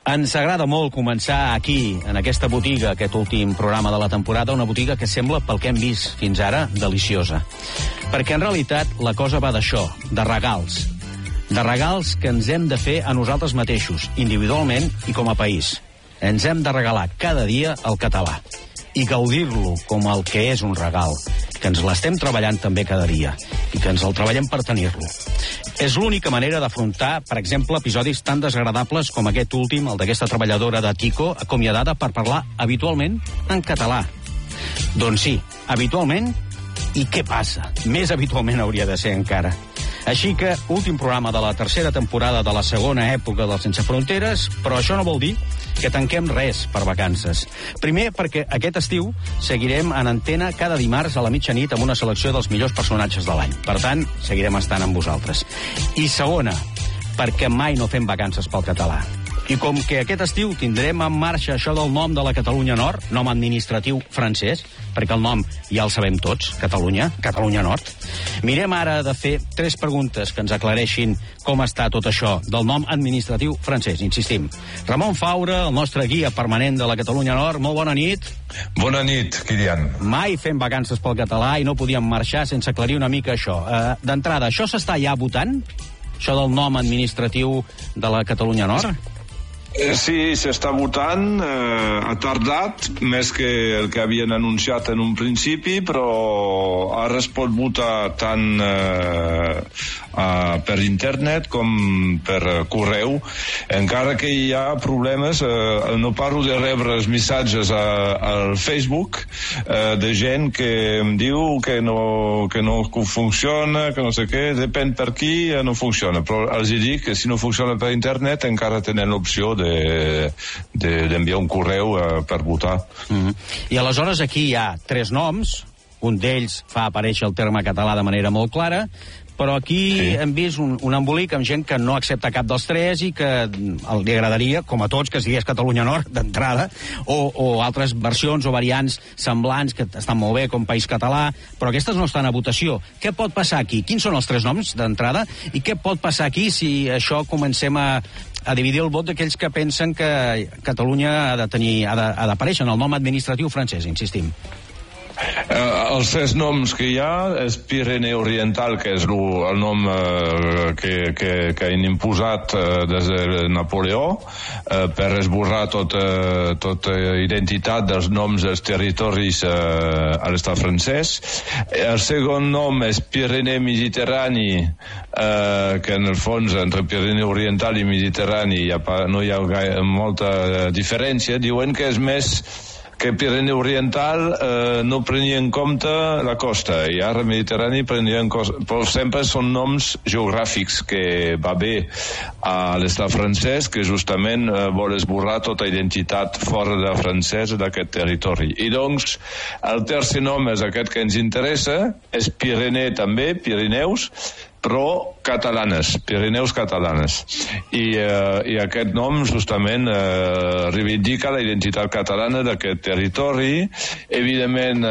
Ens agrada molt començar aquí, en aquesta botiga, aquest últim programa de la temporada, una botiga que sembla, pel que hem vist fins ara, deliciosa. Perquè en realitat la cosa va d'això, de regals. De regals que ens hem de fer a nosaltres mateixos, individualment i com a país. Ens hem de regalar cada dia el català i gaudir-lo com el que és un regal, que ens l'estem treballant també cada dia i que ens el treballem per tenir-lo. És l'única manera d'afrontar, per exemple, episodis tan desagradables com aquest últim, el d'aquesta treballadora de Tico, acomiadada per parlar habitualment en català. Doncs sí, habitualment, i què passa? Més habitualment hauria de ser encara. Així que, últim programa de la tercera temporada de la segona època del Sense Fronteres, però això no vol dir que tanquem res per vacances. Primer, perquè aquest estiu seguirem en antena cada dimarts a la mitjanit amb una selecció dels millors personatges de l'any. Per tant, seguirem estant amb vosaltres. I segona, perquè mai no fem vacances pel català. I com que aquest estiu tindrem en marxa això del nom de la Catalunya Nord, nom administratiu francès, perquè el nom ja el sabem tots, Catalunya Nord, mirem ara de fer 3 preguntes que ens aclareixin com està tot això del nom administratiu francès, insistim. Ramon Faura, el nostre guia permanent de la Catalunya Nord, molt bona nit. Bona nit, Kilian. Mai fem vacances pel català i no podíem marxar sense aclarir una mica això. D'entrada, això s'està ja votant? Això del nom administratiu de la Catalunya Nord? Sí, s'està votant, ha tardat, més que el que havien anunciat en un principi, però ara es pot votar tant per internet com per correu, encara que hi ha problemes, no paro de rebre els missatges al Facebook de gent que em diu que no funciona, que no sé què, depèn per qui, no funciona, però els dic que si no funciona per internet encara tenen l'opció d'enviar un correu per votar. I aleshores aquí hi ha 3 noms, un d'ells fa aparèixer el terme català de manera molt clara, però aquí hem vist un embolic amb gent que no accepta cap dels 3 i que li agradaria, com a tots, que es digués Catalunya Nord d'entrada, o altres versions o variants semblants que estan molt bé com País Català, però aquestes no estan a votació. Què pot passar aquí? Quins són els 3 noms d'entrada? I què pot passar aquí si això comencem a dividir el vot d'aquells que pensen que Catalunya ha d'aparèixer en el nom administratiu francès, insistim? Els 3 noms que hi ha és Pirineu Oriental, que és el nom que han imposat des de Napoleó per esborrar tota identitat dels noms dels territoris a l'estat francès. El segon nom és Pirineu Mediterrani, que en el fons entre Pirineu Oriental i Mediterrani no hi ha molta diferència. Diuen que és més que Pirineu Oriental no prenia en compte la costa i ara Mediterrani prenia en compte, però sempre són noms geogràfics que va bé a l'estat francès, que justament vol esborrar tota identitat fora de francès d'aquest territori. I doncs el tercer nom és aquest que ens interessa, és Pirineu també, Pirineus, però catalanes, Pirineus catalanes. I aquest nom justament reivindica la identitat catalana d'aquest territori. Evidentment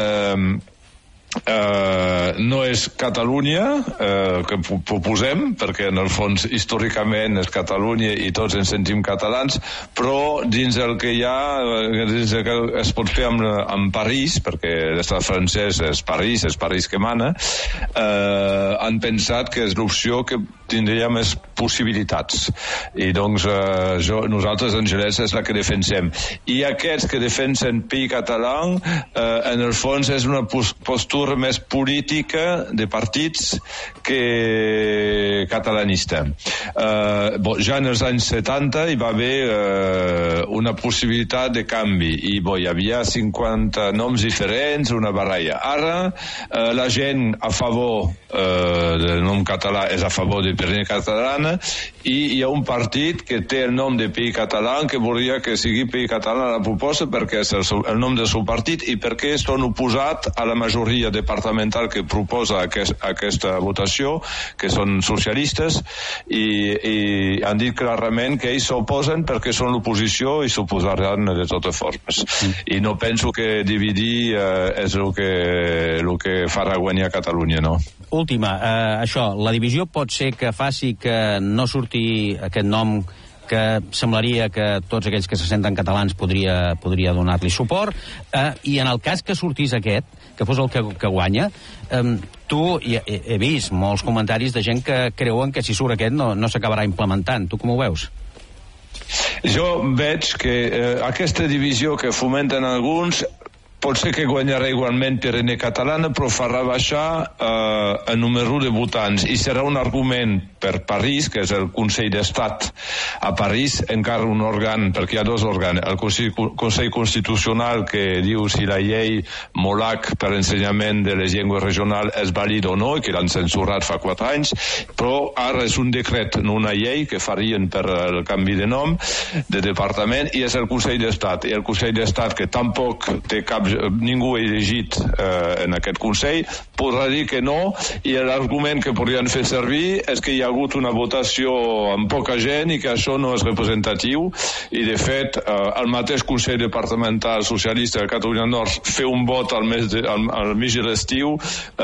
no és Catalunya que proposem, perquè en el fons històricament és Catalunya i tots ens sentim catalans, però dins el que hi ha, dins el que es pot fer amb París, perquè l'estat francès és París que mana, han pensat que és l'opció que tindria més possibilitats. I doncs nosaltres, Angelès, és la que defensem. I aquests que defensen Pays Català, en el fons és una postura més política de partits que catalanista. Ja en els anys 70 hi va haver una possibilitat de canvi i hi havia 50 noms diferents, una baralla. Ara la gent a favor del nom català és a favor de Pirineu Catalana i hi ha un partit que té el nom de Pays Català que volia que sigui Pays Català a la proposta perquè és el nom del seu partit i perquè són oposat a la majoria departamental que proposa aquesta votació, que són socialistes, i han dit clarament que ells s'oposen perquè són l'oposició i s'oposaran de totes formes. I no penso que dividir és el que farà guanyar Catalunya, no? Última, això, la divisió pot ser que faci que no surti aquest nom que semblaria que tots aquells que se senten catalans podria donar-li suport, i en el cas que sortís aquest, que fos el que guanya, tu, he vist molts comentaris de gent que creuen que si surt aquest no s'acabarà implementant. Tu com ho veus? Jo veig que aquesta divisió que fomenten alguns pot ser que guanyarà igualment Pirene Catalana, però farà baixar el número de votants, i serà un argument per París, que és el Consell d'Estat. A París encara un òrgan, perquè hi ha dos òrgans, el Consell Constitucional, que diu si la llei Molac per ensenyament de les llengües regionals és vàlida o no, i que l'han censurat fa 4 anys, però ara és un decret, no una llei, que farien per el canvi de nom de departament, i és el Consell d'Estat. I el Consell d'Estat, que tampoc té ningú elegit en aquest Consell, podrà dir que no, i l'argument que podrien fer servir és que hi ha hagut una votació amb poca gent i que això no és representatiu, i de fet el mateix Consell Departamental Socialista de Catalunya Nord fer un vot al mig de l'estiu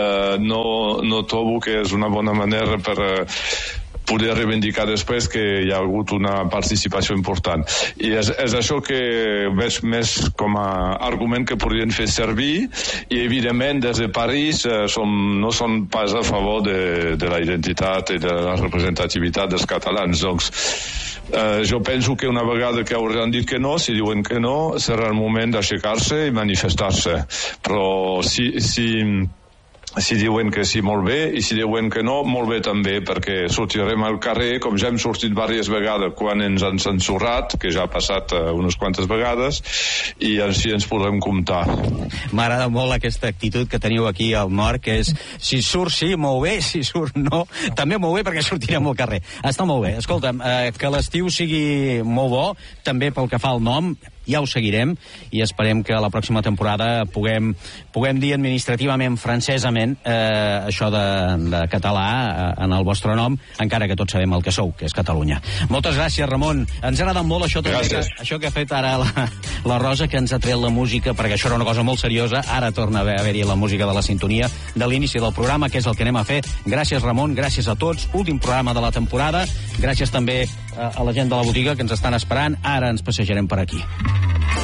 no trobo que és una bona manera per poder reivindicar després que hi ha hagut una participació important. I és això que veig més com a argument que podrien fer servir, i evidentment des de París no són pas a favor de la identitat i de la representativitat dels catalans. Doncs jo penso que una vegada que hauran dit que no, si diuen que no, serà el moment d'aixecar-se i manifestar-se. Però si diuen que sí, molt bé, i si diuen que no, molt bé també, perquè sortirem al carrer, com ja hem sortit diverses vegades quan ens han censurat, que ja ha passat unes quantes vegades, i així ens podrem comptar. M'agrada molt aquesta actitud que teniu aquí al nord, que és, si surt sí, molt bé, si surt no, també molt bé, perquè sortirem al carrer. Està molt bé. Escolta'm, que l'estiu sigui molt bo, també pel que fa al nom, ja ho seguirem, i esperem que la pròxima temporada puguem dir administrativament, francesament, això de català en el vostre nom, encara que tots sabem el que sou, que és Catalunya. Moltes gràcies, Ramon. Ens ha agradat molt això que ha fet ara la Rosa, que ens ha tret la música, perquè això era una cosa molt seriosa. Ara torna a haver-hi la música de la sintonia de l'inici del programa, que és el que anem a fer. Gràcies, Ramon, gràcies a tots. Últim programa de la temporada. Gràcies també a la gent de la botiga que ens estan esperant. Ara ens passejarem per aquí.